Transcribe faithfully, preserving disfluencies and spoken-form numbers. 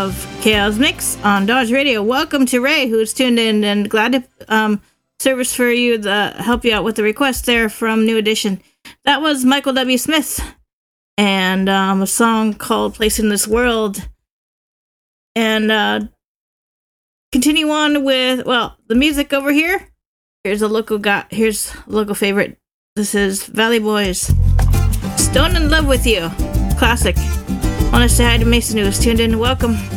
of Chaos Mix on Dodge Radio. Welcome to Ray, who's tuned in, and glad to um, service for you, the help you out with the request there from New Edition. That was Michael W. Smith and um, a song called Place in This World. And uh, continue on with, well, the music over here. Here's a local guy. Here's a local favorite. This is Valley Boys. Stone in Love with You. Classic. I want to say hi to Mason, who is tuned in. Welcome.